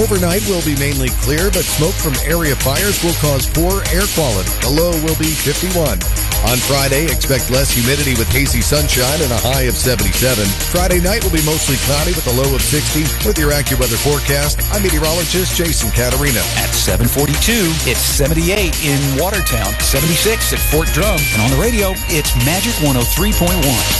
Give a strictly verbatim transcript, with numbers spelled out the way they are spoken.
Overnight will be mainly clear, but smoke from area fires will cause poor air quality. The low will be fifty-one. On Friday, expect less humidity with hazy sunshine and a high of seventy-seven. Friday night will be mostly cloudy with a low of sixty. With your AccuWeather forecast, I'm meteorologist Jason Catarino. At seven forty-two, it's seventy-eight in Watertown, seventy-six at Fort Drum, and on the radio, it's Magic one oh three point one.